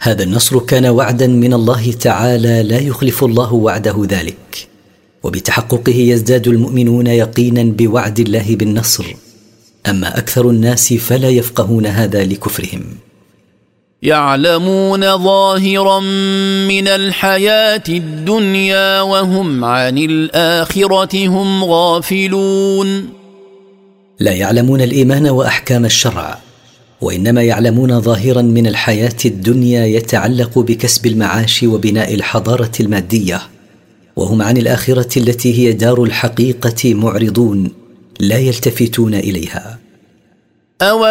هذا النصر كان وعدا من الله تعالى لا يخلف الله وعده ذلك، وبتحققه يزداد المؤمنون يقينا بوعد الله بالنصر. أما أكثر الناس فلا يفقهون هذا لكفرهم. يعلمون ظاهرا من الحياة الدنيا وهم عن الآخرة هم غافلون. لا يعلمون الإيمان وأحكام الشرع، وإنما يعلمون ظاهرا من الحياة الدنيا يتعلق بكسب المعاش وبناء الحضارة المادية، وهم عن الآخرة التي هي دار الحقيقة معرضون لا يلتفتون إليها.